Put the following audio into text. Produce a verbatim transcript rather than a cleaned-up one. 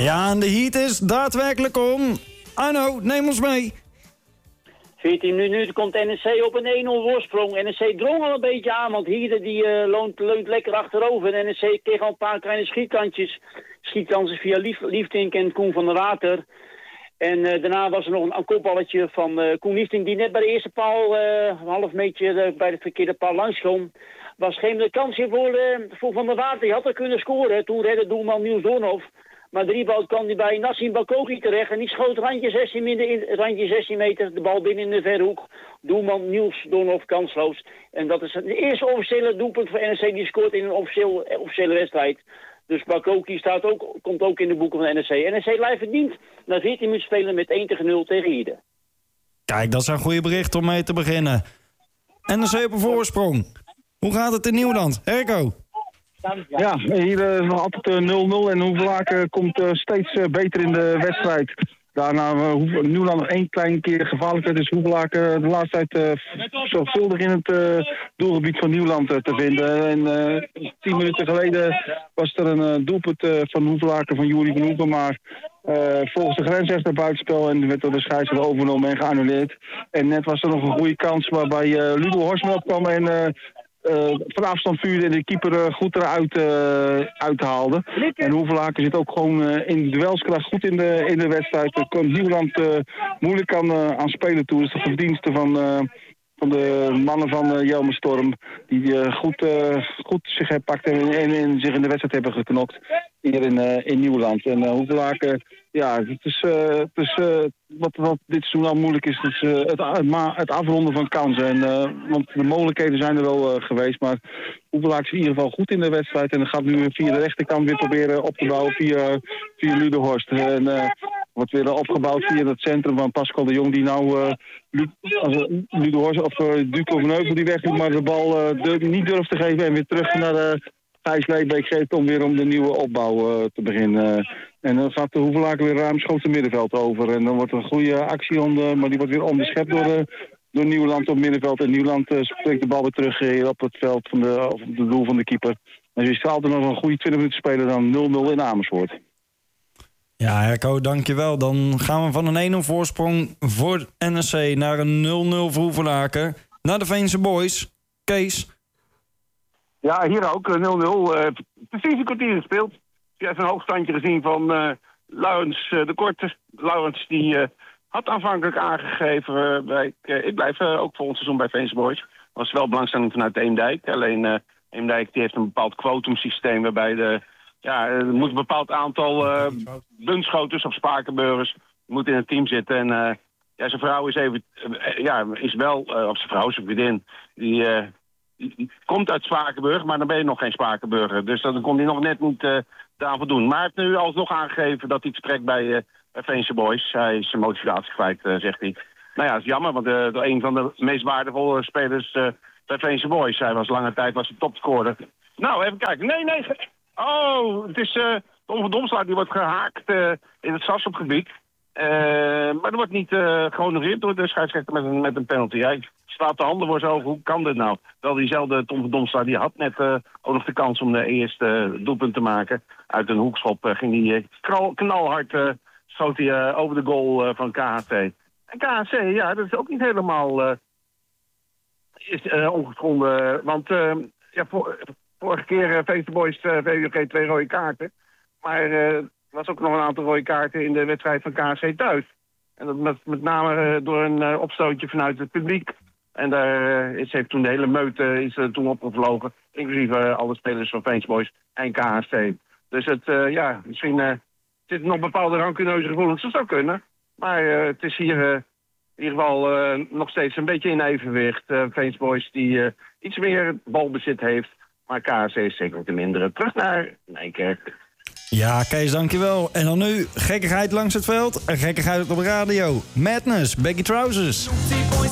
Ja, en de heat is daadwerkelijk om. Arno, neem ons mee. veertien minuten komt N E C op een één nul voorsprong. N E C drong al een beetje aan, want Hierde die uh, leunt, leunt lekker achterover. En N E C kreeg al een paar kleine schietkantjes. Schietkansen via Lief, Liefdink en Koen van der Water. En uh, daarna was er nog een, een kopballetje van uh, Koen Liefdink die net bij de eerste paal, uh, een half meter uh, bij de verkeerde paal langs kwam. Was geen kansje voor, uh, voor Van der Water. Die had er kunnen scoren. Toen redde doelman Niels Doornhof. Maar de rebound kwam hij bij Nassim Bakogi terecht. En die schoot randje zestien, in, randje zestien meter de bal binnen in de verre hoek. Doelman Niels Doornhof kansloos. En dat is het eerste officiële doelpunt voor N E C die scoort in een officieel, officiële wedstrijd. Dus Bakogi staat ook, komt ook in de boeken van N E C. N E C lijf verdient na veertien minuten spelen met één tegen nul tegen Hierde. Kijk, dat zijn goede berichten om mee te beginnen. N E C op een voorsprong. Hoe gaat het in Nieuwland? Herco? Ja, hier uh, nog altijd nul nul en Hoevelaken komt uh, steeds uh, beter in de wedstrijd. Daarna uh, Nieuwland nog één klein keer gevaarlijk werd, is Hoevelaken de laatste tijd uh, zorgvuldig in het uh, doelgebied van Nieuwland uh, te vinden. En uh, tien minuten geleden was er een uh, doelpunt uh, van Hoevelaken van Juri van Hoeven, maar uh, volgens de grensrechter buitenspel en werd door de scheidsrechter overgenomen en geannuleerd. En net was er nog een goede kans waarbij uh, Ludo Horsman opkwam en Uh, Uh, van afstand vuurde en de keeper uh, goed eruit uh, uithaalde. En Hoevelaken zit ook gewoon uh, in duelskracht goed in de, in de wedstrijd. Er komt Nieuwland uh, moeilijk aan, uh, aan spelen toe. Dat is de verdienste van, uh, van de mannen van uh, Jelmer Storm. Die uh, goed, uh, goed zich herpakt en, en, en zich in de wedstrijd hebben geknokt. Hier in, uh, in Nieuwland. En uh, Hoevelaken, ja, het is, uh, het is uh, wat, wat dit seizoen al moeilijk is, is uh, het, het afronden van kansen. En, uh, want de mogelijkheden zijn er wel uh, geweest, maar Hoevelaken is in ieder geval goed in de wedstrijd. En dan gaat nu via de rechterkant weer proberen op te bouwen via, via Ludehorst. En uh, wordt weer opgebouwd via het centrum van Pascal de Jong, die nou uh, Ludehorst of uh, Duco van Heuvel die weg, maar de bal uh, durf, niet durft te geven en weer terug naar de uh, Gijs Leebeek geeft om weer om de nieuwe opbouw uh, te beginnen. Uh, en dan gaat de Hoevelaken weer ruimschoots het middenveld over. En dan wordt er een goede actie, onder, maar die wordt weer onderschept door, uh, door Nieuwland op het middenveld. En Nieuwland uh, spreekt de bal weer terug uh, op het veld van de, of de doel van de keeper. En dus is altijd nog een goede twintig minuten spelen dan nul nul in Amersfoort. Ja, Herco, dankjewel. Dan gaan we van een één nul voorsprong voor N E C naar een nul nul voor Hoevelaken. Naar de Veense Boys. Kees? Ja, hier ook nul nul. Uh, precies een kwartier gespeeld. Je hebt een hoogstandje gezien van uh, Laurens uh, de Korte. Laurens die uh, had aanvankelijk aangegeven, uh, bij, uh, ik blijf uh, ook volgend seizoen bij Veense Boys. Was wel belangstelling vanuit Eemdijk. Alleen uh, Eemdijk die heeft een bepaald kwotumsysteem waarbij de, ja, er moet een bepaald aantal uh, buntschoters of spakenburgers moet in het team zitten. En uh, ja, zijn vrouw is even, uh, ja, is wel, uh, of zijn vrouw, zijn vriendin, die... Uh, Die komt uit Spakenburg, maar dan ben je nog geen Spakenburger. Dus dan kon hij nog net niet uh, daaraan voldoen. Maar hij heeft nu alsnog aangegeven dat hij vertrekt bij, uh, bij Veense Boys. Hij is zijn motivatie kwijt, uh, zegt hij. Nou ja, dat is jammer, want uh, een van de meest waardevolle spelers uh, bij Veense Boys. Hij was lange tijd was hij topscorer. Nou, even kijken. Nee, nee. Oh, het is uh, Tom van Domslaat die wordt gehaakt uh, in het Sassopgebied. Uh, maar er wordt niet uh, gehonoreerd door de scheidsrechter met een, met een penalty. Hij slaat de handen voor zijn ogen. Hoe kan dit nou? Wel diezelfde Tom van Domslaat die had net uh, ook nog de kans om de eerste uh, doelpunt te maken. Uit een hoekschop uh, ging hij uh, knal, knalhard uh, schoot hij uh, over de goal uh, van K H C. En K H C, ja, dat is ook niet helemaal uh, is, uh, ongeschonden. Want uh, ja, vor, vorige keer uh, Veense Boys uh, V W G twee rode kaarten. Maar uh, er was ook nog een aantal rode kaarten in de wedstrijd van K H C thuis. En dat met, met name uh, door een uh, opstootje vanuit het publiek. En daar uh, is, heeft toen de hele meute is, uh, toen opgevlogen. Inclusief uh, alle spelers van Veense Boys en K H C. Dus het, uh, ja, misschien uh, zitten nog bepaalde rancuneuze gevoelens. Dat zou kunnen. Maar uh, het is hier uh, in ieder geval uh, nog steeds een beetje in evenwicht. Uh, Veense Boys die uh, iets meer balbezit heeft. Maar K H C is zeker ook de mindere. Terug naar Nijkerk. Ja, Kees, dankjewel. En dan nu gekkigheid langs het veld en gekkigheid op de radio. Madness, Baggy Trousers.